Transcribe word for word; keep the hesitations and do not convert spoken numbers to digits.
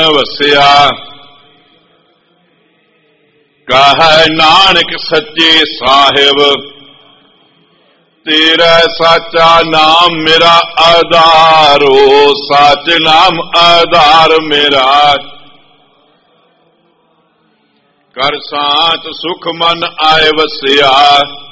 ਵਸਿਆ। ਕਹੈ ਨਾਨਕ ਸੱਚੇ ਸਾਹਿਬ, ਤੇਰਾ ਸਾਚਾ ਨਾਮ ਮੇਰਾ ਆਧਾਰੋ। ਸੱਚ ਨਾਮ ਆਧਾਰ ਮੇਰਾ, ਕਰ ਸਾਚ ਸੁਖ ਮਨ ਆਏ ਵਸਿਆ।